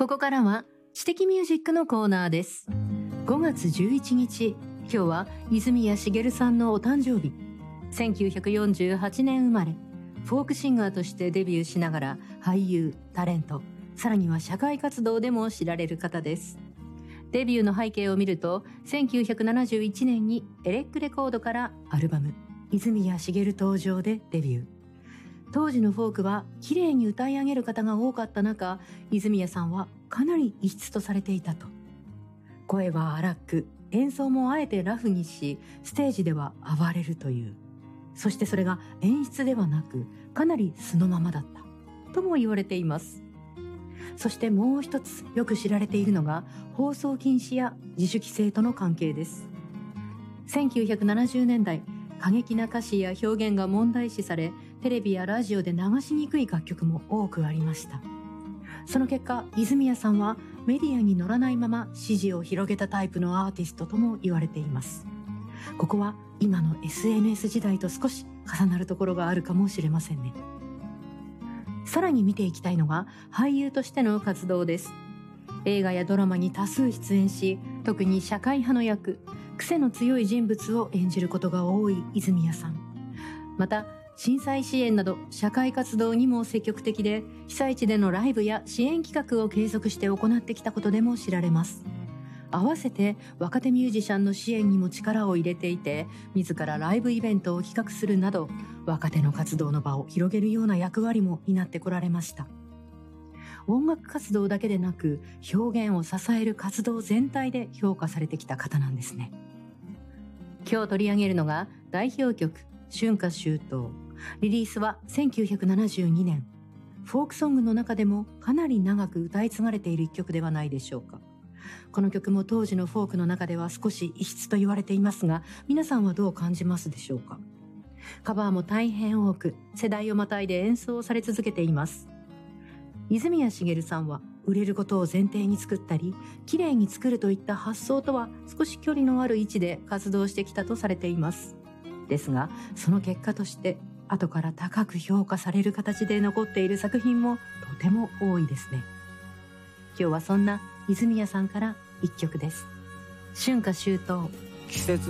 ここからは知的ミュージックのコーナーです。5月11日、今日は泉谷しげるさんのお誕生日。1948年生まれ、フォークシンガーとしてデビューしながら俳優、タレント、さらには社会活動でも知られる方です。デビューの背景を見ると、1971年にエレックレコードからアルバム泉谷しげる登場でデビュー。当時のフォークは綺麗に歌い上げる方が多かった中、泉谷さんはかなり異質とされていたと。声は荒く、演奏もあえてラフにし、ステージでは暴れるという。そしてそれが演出ではなく、かなり素のままだったとも言われています。そしてもう一つよく知られているのが、放送禁止や自主規制との関係です。1970年代、過激な歌詞や表現が問題視され、テレビやラジオで流しにくい楽曲も多くありました。その結果、泉谷さんはメディアに乗らないまま支持を広げたタイプのアーティストとも言われています。ここは今の SNS 時代と少し重なるところがあるかもしれませんね。さらに見ていきたいのが俳優としての活動です。映画やドラマに多数出演し、特に社会派の役、癖の強い人物を演じることが多い泉谷さん。また、震災支援など社会活動にも積極的で、被災地でのライブや支援企画を継続して行ってきたことでも知られます。合わせて若手ミュージシャンの支援にも力を入れていて、自らライブイベントを企画するなど、若手の活動の場を広げるような役割も担ってこられました。音楽活動だけでなく、表現を支える活動全体で評価されてきた方なんですね。今日取り上げるのが代表曲春夏秋冬。リリースは1972年。フォークソングの中でもかなり長く歌い継がれている一曲ではないでしょうか。この曲も当時のフォークの中では少し異質と言われていますが、皆さんはどう感じますでしょうか。カバーも大変多く、世代をまたいで演奏され続けています。泉谷しげるさんは売れることを前提に作ったり、綺麗に作るといった発想とは少し距離のある位置で活動してきたとされています。ですが、その結果として後から高く評価される形で残っている作品もとても多いですね。今日はそんな泉谷さんから一曲です。春夏秋冬。 季節